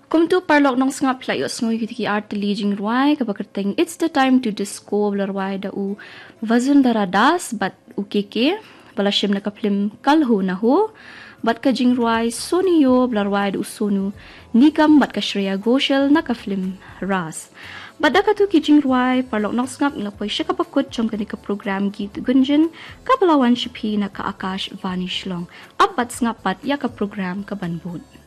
Kum tu parlok nong sngap playos ngoy ki art leging ruai kabakerteng it's the time to discover ruai da u Vazundara Das bat ukeke balashim na kaplim kalho na ho bat ka jing ruai soniyo blarwai da usonu nikam bat ka Shreya Ghoshal na kaflim ras Bada ka tu ki jing ruai parlok nong sngap nglapoy siya kapakot chom ka program git gunjin kabalawan shipi na ka Akash Vanish long abat sngap pat ya ka program ka banbun